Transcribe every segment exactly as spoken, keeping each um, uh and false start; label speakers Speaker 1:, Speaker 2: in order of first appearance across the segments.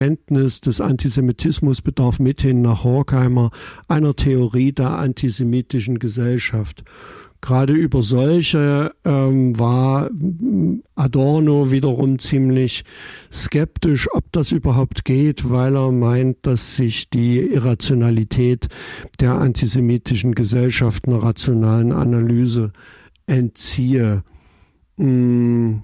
Speaker 1: Kenntnis des Antisemitismus bedarf mithin nach Horkheimer einer Theorie der antisemitischen Gesellschaft. Gerade über solche ähm, war Adorno wiederum ziemlich skeptisch, ob das überhaupt geht, weil er meint, dass sich die Irrationalität der antisemitischen Gesellschaft einer rationalen Analyse entziehe. Und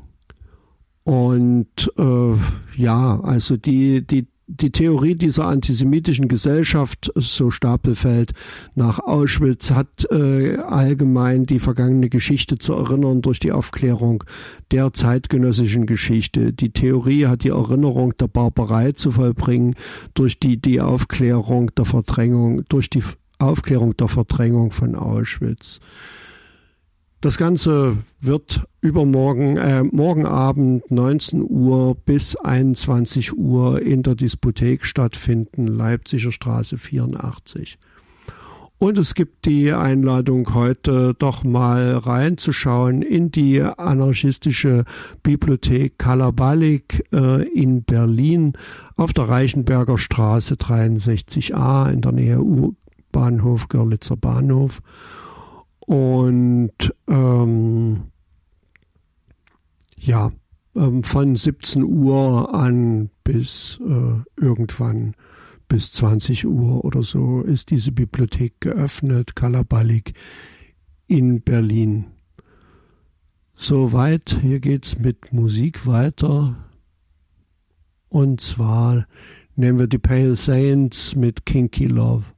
Speaker 1: äh, ja, also die, die, die Theorie dieser antisemitischen Gesellschaft, so Stapelfeld nach Auschwitz, hat äh, allgemein die vergangene Geschichte zu erinnern durch die Aufklärung der zeitgenössischen Geschichte. Die Theorie hat die Erinnerung der Barbarei zu vollbringen durch die, die Aufklärung der Verdrängung, durch die Aufklärung der Verdrängung von Auschwitz. Das Ganze wird übermorgen, äh, morgen Abend neunzehn Uhr bis einundzwanzig Uhr in der Diskothek stattfinden, Leipziger Straße vierundachtzig. Und es gibt die Einladung, heute doch mal reinzuschauen in die anarchistische Bibliothek Kalabalik äh, in Berlin auf der Reichenberger Straße dreiundsechzig a in der Nähe U-Bahnhof, Görlitzer Bahnhof. Und ähm, ja, ähm, von siebzehn Uhr an bis äh, irgendwann bis zwanzig Uhr oder so ist diese Bibliothek geöffnet, Kalabalik in Berlin. Soweit, hier geht's mit Musik weiter. Und zwar nehmen wir die Pale Saints mit Kinky Love.